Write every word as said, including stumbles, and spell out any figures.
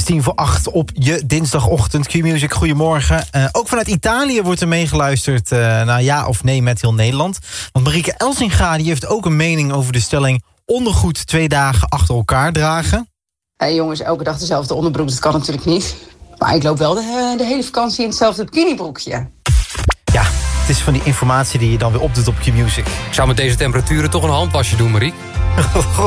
tien voor acht op je dinsdagochtend. Q-Music, goedemorgen. Uh, ook vanuit Italië wordt er meegeluisterd uh, naar ja of nee met heel Nederland. Want Marieke Elsinga die heeft ook een mening over de stelling... ondergoed twee dagen achter elkaar dragen. Hey jongens, elke dag dezelfde onderbroek, dat kan natuurlijk niet. Maar ik loop wel de, de hele vakantie in hetzelfde bikinibroekje. Ja, het is van die informatie die je dan weer opdoet op Q-Music. Ik zou met deze temperaturen toch een handwasje doen, Marieke.